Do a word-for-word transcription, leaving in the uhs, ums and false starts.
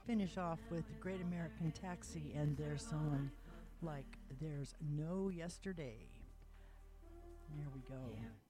finish off with Great American Taxi and their song Like There's No Yesterday. Here we go. Yeah.